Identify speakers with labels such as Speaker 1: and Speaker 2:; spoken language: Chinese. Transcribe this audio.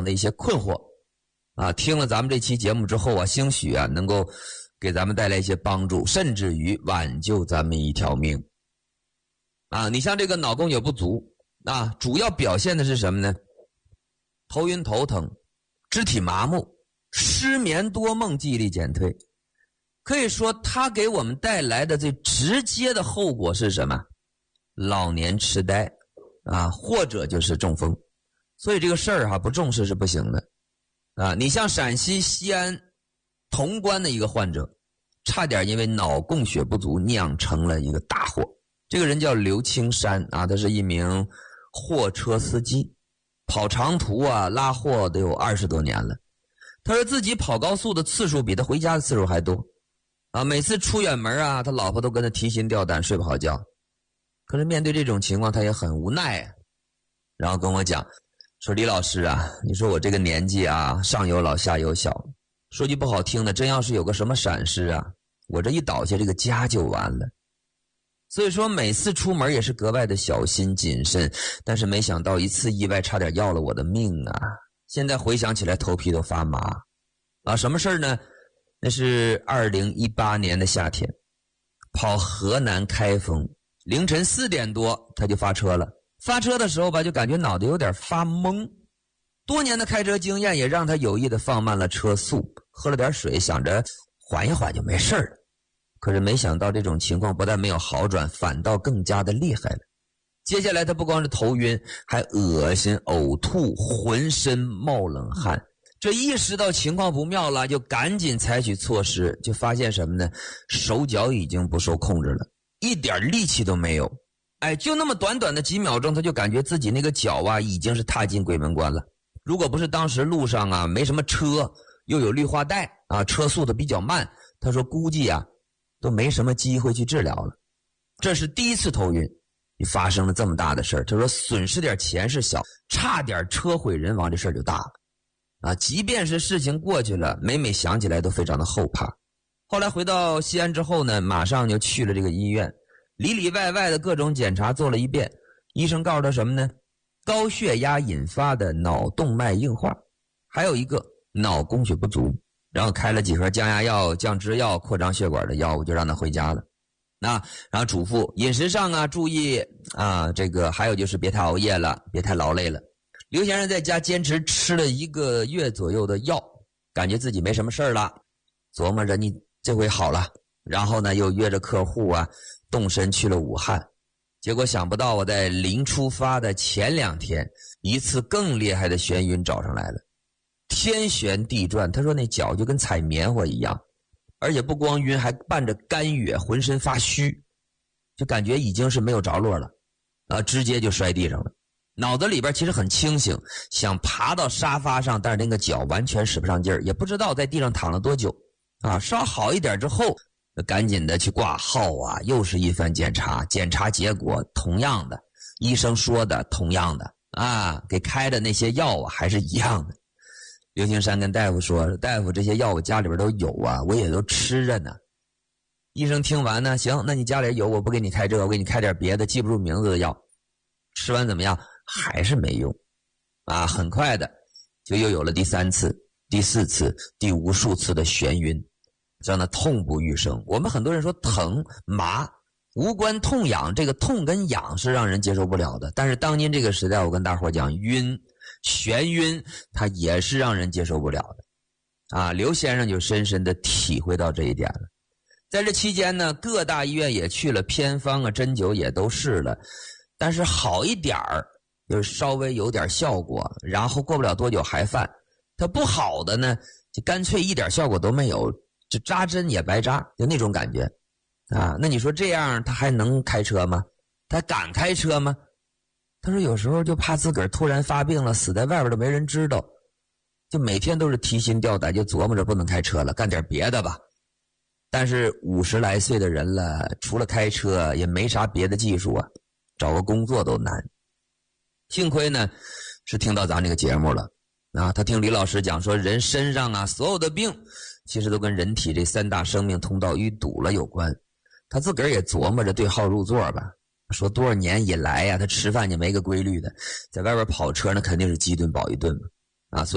Speaker 1: 的一些困惑啊，听了咱们这期节目之后啊，兴许啊能够给咱们带来一些帮助，甚至于挽救咱们一条命啊。你像这个脑供血不足啊，主要表现的是什么呢？头晕头疼，肢体麻木，失眠多梦，记忆力减退。可以说它给我们带来的最直接的后果是什么？老年痴呆啊，或者就是中风。所以这个事儿不重视是不行的啊。你像陕西西安潼关的一个患者，差点因为脑供血不足酿成了一个大祸。这个人叫刘青山啊，他是一名货车司机，跑长途啊，拉货得有20多年了。他说自己跑高速的次数比他回家的次数还多啊，每次出远门啊，他老婆都跟他提心吊胆，睡不好觉。可是面对这种情况，他也很无奈啊。然后跟我讲说，李老师啊，你说我这个年纪啊，上有老下有小，说句不好听的，真要是有个什么闪失啊，我这一倒下，这个家就完了。所以说每次出门也是格外的小心谨慎，但是没想到一次意外差点要了我的命啊！现在回想起来头皮都发麻啊！什么事儿呢？那是2018年的夏天，跑河南开封，凌晨4点多他就发车了。发车的时候吧，就感觉脑袋有点发懵。多年的开车经验也让他有意的放慢了车速，喝了点水，想着缓一缓就没事了。可是没想到这种情况不但没有好转，反倒更加的厉害了。接下来他不光是头晕，还恶心、呕吐，浑身冒冷汗。这意识到情况不妙了，就赶紧采取措施，就发现什么呢？手脚已经不受控制了，一点力气都没有。就那么短短的几秒钟，他就感觉自己那个脚啊已经是踏进鬼门关了。如果不是当时路上啊没什么车，又有绿化带啊，车速的比较慢，他说估计啊都没什么机会去治疗了。这是第一次头晕，发生了这么大的事儿。他说损失点钱是小，差点车毁人亡，这事儿就大了啊！即便是事情过去了，每每想起来都非常的后怕。后来回到西安之后呢，马上就去了这个医院，里里外外的各种检查做了一遍。医生告诉他什么呢？高血压引发的脑动脉硬化，还有一个脑供血不足。然后开了几盒降压药、降脂药、扩张血管的药物，就让他回家了。然后嘱咐饮食上啊注意啊，这个还有就是别太熬夜了，别太劳累了。刘先生在家坚持吃了1个月左右的药，感觉自己没什么事了，琢磨着你这回好了。然后呢，又约着客户啊动身去了武汉。结果想不到我在临出发的前2天，一次更厉害的眩晕找上来了。天旋地转，他说那脚就跟踩棉花一样，而且不光晕，还伴着干哕，浑身发虚，就感觉已经是没有着落了啊，直接就摔地上了。脑子里边其实很清醒，想爬到沙发上，但是那个脚完全使不上劲儿，也不知道在地上躺了多久啊。稍好一点之后，赶紧的去挂号啊，又是一番检查，检查结果同样的，医生说的同样的啊，给开的那些药啊还是一样的。刘青山跟大夫说，大夫这些药我家里边都有啊，我也都吃着呢。医生听完呢，行，那你家里有，我不给你开这个，我给你开点别的记不住名字的药。吃完怎么样？还是没用啊！很快的就又有了第3次、第4次、第无数次的眩晕，让他痛不欲生。我们很多人说疼麻无关痛痒，这个痛跟痒是让人接受不了的，但是当今这个时代，我跟大伙讲，眩晕它也是让人接受不了的啊！刘先生就深深的体会到这一点了。在这期间呢，各大医院也去了，偏方啊针灸也都试了，但是好一点儿就是稍微有点效果，然后过不了多久还犯。它不好的呢，就干脆一点效果都没有，就扎针也白扎，就那种感觉啊。那你说这样他还能开车吗？他敢开车吗？他说有时候就怕自个儿突然发病了，死在外边都没人知道，就每天都是提心吊胆，就琢磨着不能开车了，干点别的吧。但是50来岁的人了，除了开车也没啥别的技术啊，找个工作都难。幸亏呢是听到咱这个节目了啊，他听李老师讲说，人身上啊所有的病其实都跟人体这3大生命通道淤堵了有关。他自个儿也琢磨着对号入座吧，说多少年以来呀，他吃饭就没个规律的，在外边跑车那肯定是饥顿饱一顿嘛啊，所以